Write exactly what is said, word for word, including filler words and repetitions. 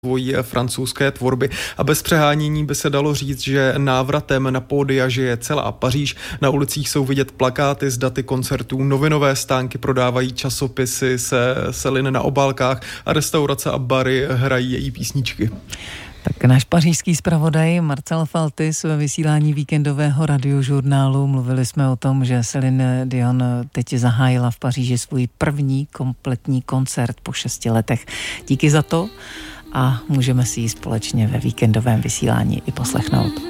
svojí francouzské tvorby a bez přehánění by se dalo říct, že návratem na pódia žije celá Paříž. Na ulicích jsou vidět plakáty s daty koncertů, novinové stánky prodávají časopisy se Céline na obálkách a restaurace a bary hrají její písničky. Tak náš pařížský zpravodaj Marcel Faltis ve vysílání víkendového radiožurnálu. Mluvili jsme o tom, že Céline Dion teď zahájila v Paříži svůj první kompletní koncert po šesti letech. Díky za to a můžeme si ji společně ve víkendovém vysílání i poslechnout.